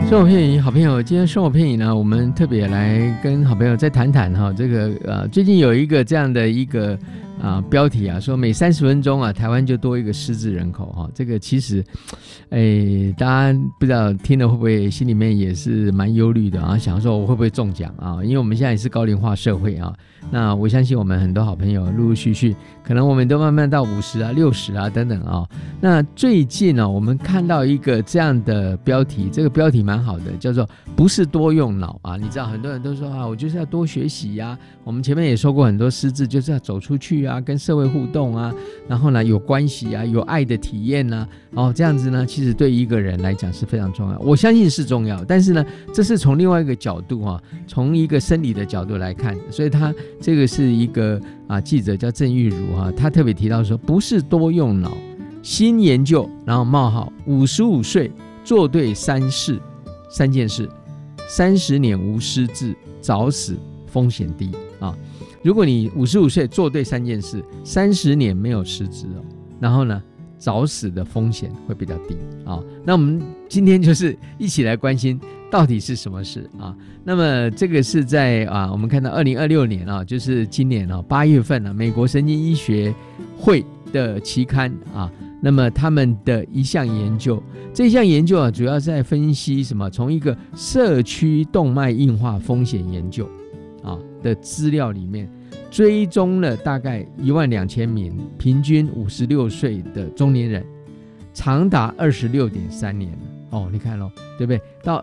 生活片语，好朋友，今天生活片语呢，我们特别来跟好朋友再谈谈哈，这个最近有一个这样的一个标题啊，说每30分钟啊，台湾就多一个失智人口哈。这个其实，大家不知道听了会不会心里面也是蛮忧虑的啊，想说我会不会中奖啊？因为我们现在也是高龄化社会啊，那我相信我们很多好朋友陆陆续续，可能我们都慢慢到50啊、60啊等等啊。那最近呢，我们看到一个这样的标题，这个标题蛮好的，叫做不是多用脑啊。你知道很多人都说啊，我就是要多学习啊。我们前面也说过很多失智就是要走出去啊，跟社会互动啊，然后呢有关系啊，有爱的体验啊，这样子呢，其实对一个人来讲是非常重要。我相信是重要，但是呢，这是从另外一个角度啊，从一个生理的角度来看，所以他这个是一个记者叫郑玉如啊，他特别提到说，不是多用脑。新研究，然后冒号55岁做对三件事，30年无失智，早死风险低啊。如果你55岁做对3件事，30年没有失智然后呢，早死的风险会比较低啊。那我们今天就是一起来关心到底是什么事啊？那么这个是在我们看到2026年啊，就是今年8月份美国神经医学会的期刊那么他们的一项研究，这项研究主要在分析什么？从一个社区动脉硬化风险研究的资料里面，追踪了大概12000名平均56岁的中年人，长达26.3年你看咯，对不对？到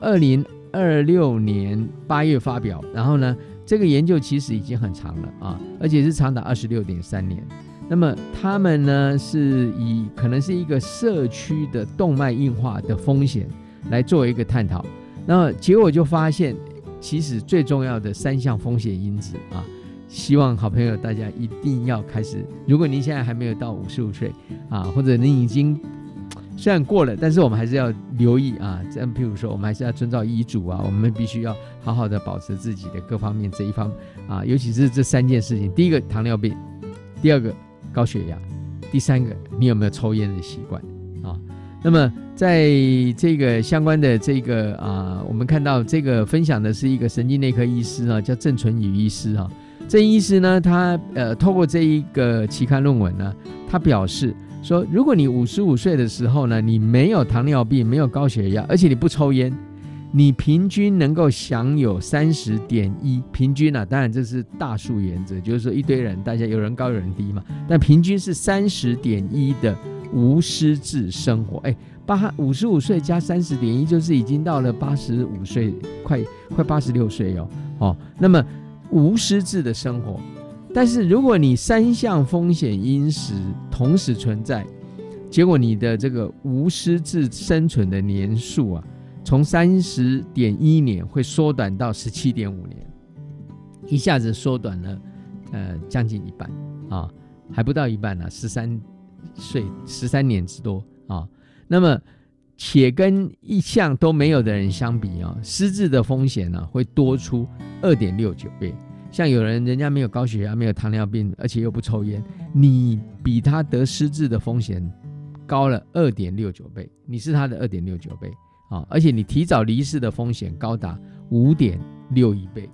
2026年8月发表，然后呢，这个研究其实已经很长了而且是长达26.3年。那么他们呢是以可能是一个社区的动脉硬化的风险来作为一个探讨，那结果就发现其实最重要的3项风险因子希望好朋友大家一定要开始，如果您现在还没有到55岁或者您已经虽然过了，但是我们还是要留意这样，譬如说我们还是要遵照医嘱我们必须要好好的保持自己的各方面这一方尤其是这3件事情，第一个糖尿病，第二个高血压，第3个你有没有抽烟的习惯那么在这个相关的这个我们看到这个分享的是一个神经内科医师叫郑纯宇医师郑医师呢，他透过这一个期刊论文呢，他表示说，如果你55岁的时候呢，你没有糖尿病，没有高血压，而且你不抽烟，你平均能够享有30.1，平均当然这是大数原则，就是说一堆人大家有人高有人低嘛，但平均是30.1的无失智生活。55岁加30.1就是已经到了85岁，快86岁那么无失智的生活。但是如果你3项风险因子同时存在，结果你的这个无失智生存的年数从30.1年会缩短到17.5年，一下子缩短了将近一半还不到一半13岁13年之多那么且跟一项都没有的人相比失智的风险会多出 2.69 倍。像有人家没有高血压，没有糖尿病，而且又不抽烟，你比他得失智的风险高了 2.69 倍，你是他的 2.69 倍而且你提早离世的风险高达 5.61 倍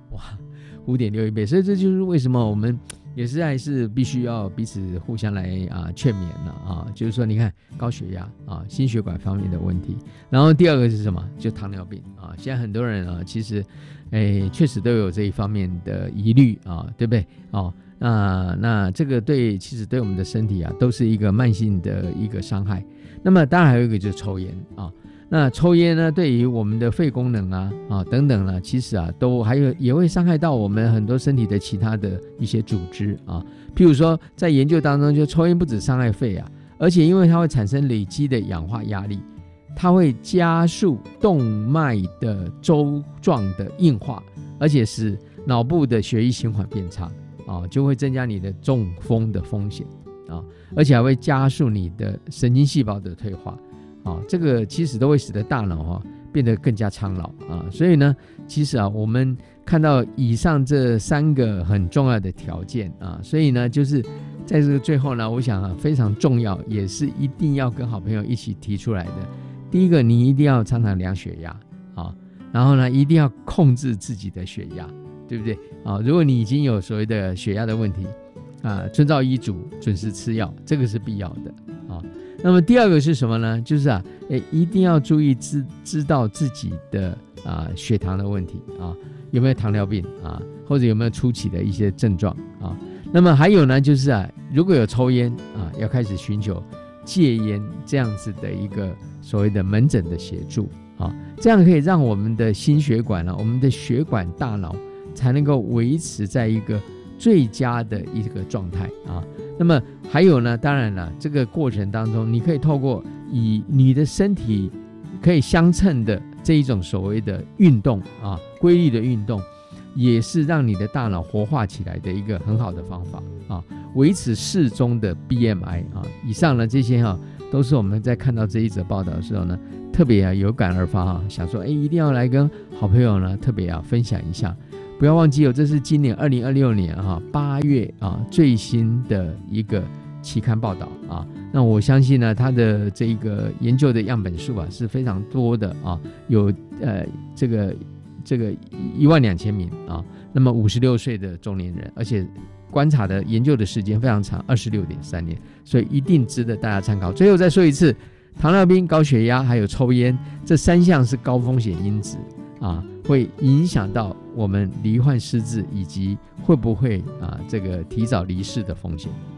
5.61 倍。所以这就是为什么我们也是还是必须要彼此互相来劝勉就是说你看高血压心血管方面的问题，然后第二个是什么？就糖尿病现在很多人其实确实都有这一方面的疑虑对不对那这个其实对我们的身体都是一个慢性的一个伤害。那么当然还有一个就是抽烟那抽烟呢，对于我们的肺功能等等其实都还有也会伤害到我们很多身体的其他的一些组织譬如说在研究当中，就抽烟不止伤害肺而且因为它会产生累积的氧化压力，它会加速动脉的粥状的硬化，而且使脑部的血液循环变差就会增加你的中风的风险而且还会加速你的神经细胞的退化这个其实都会使得大脑变得更加苍老所以呢，其实我们看到以上这3个很重要的条件所以呢，就是在这个最后呢，我想非常重要，也是一定要跟好朋友一起提出来的。第一个，你一定要常常量血压啊，然后呢，一定要控制自己的血压，对不对啊？如果你已经有所谓的血压的问题啊，遵照医嘱准时吃药，这个是必要的啊。那么第二个是什么呢？就是一定要注意知道自己的血糖的问题啊，有没有糖尿病啊，或者有没有初期的一些症状啊。那么还有呢，就是如果有抽烟要开始寻求戒烟这样子的一个所谓的门诊的协助啊，这样可以让我们的心血管我们的血管大脑才能够维持在一个最佳的一个状态啊。那么还有呢，当然了，这个过程当中，你可以透过以你的身体可以相称的这一种所谓的运动规律的运动，也是让你的大脑活化起来的一个很好的方法维持适中的 BMI 以上呢，这些都是我们在看到这一则报道的时候呢，特别有感而发想说一定要来跟好朋友呢特别分享一下。不要忘记这是今年2026年8月最新的一个期刊报道那我相信呢，它的这个研究的样本数是非常多的有这个12000名那么56岁的中年人，而且观察的研究的时间非常长，26.3年，所以一定值得大家参考。最后再说一次，糖尿病、高血压还有抽烟这3项是高风险因子会影响到我们罹患失智以及会不会这个提早离世的风险。